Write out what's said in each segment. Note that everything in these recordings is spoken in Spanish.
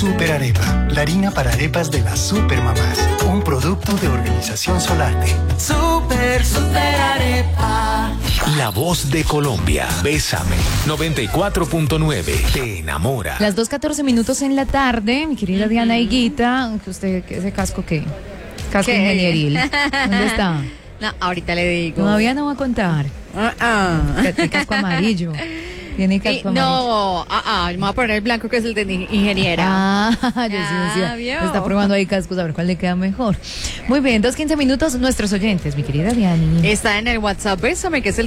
Super Arepa, la harina para arepas de las supermamás. Un producto de Organización Solarte. Super Arepa. La voz de Colombia. Bésame. 94.9. Te enamora. Las 2:14 en la tarde, mi querida Diana Higuita, ese casco ¿qué? Casco ingenieril. ¿Dónde está? No, ahorita le digo. Todavía no va a contar. El casco amarillo. Tiene casco amarillo. No, me voy a poner el blanco que es el de ingeniera. Yo sí decía, está probando ahí cascos a ver cuál le queda mejor. Muy bien, 2:15, nuestros oyentes, mi querida Diana. Está en el WhatsApp, bésame, que es el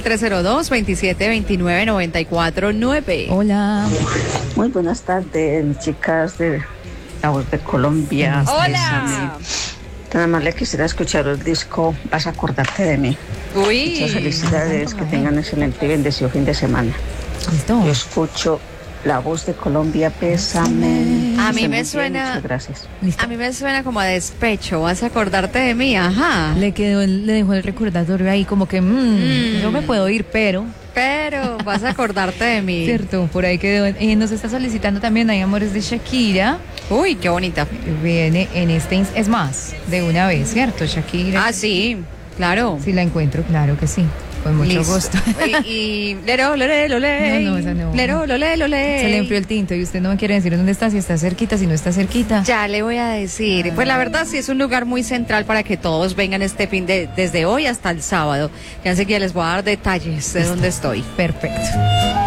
302-2729-949. Hola. Muy buenas tardes, mis chicas de La Voz de Colombia. Hola. Nada más le quisiera escuchar el disco Vas a acordarte de mí. Uy. Muchas felicidades, que tengan excelente y bendecido fin de semana. ¿Listo? Yo escucho La Voz de Colombia, Bésame. A mí me suena. Muchas gracias. A mí me suena como a despecho. Vas a acordarte de mí, ajá. Le dejó el recordatorio ahí, como que, yo me puedo ir, pero vas a acordarte de mí. Cierto, por ahí quedó. Nos está solicitando también Hay Amores de Shakira. Uy, qué bonita. Viene en es más, de una vez, ¿cierto, Shakira? Ah, sí, claro. Sí la encuentro, claro que sí. Con mucho gusto. Y lero, lore, lole. No, esa no. Lero, lole, lole. Se le enfrió el tinto y usted no me quiere decir dónde está, si está cerquita, si no está cerquita. Ya le voy a decir. Pues la verdad sí es un lugar muy central para que todos vengan este desde hoy hasta el sábado. Fíjense que ya les voy a dar detalles de dónde estoy. Perfecto.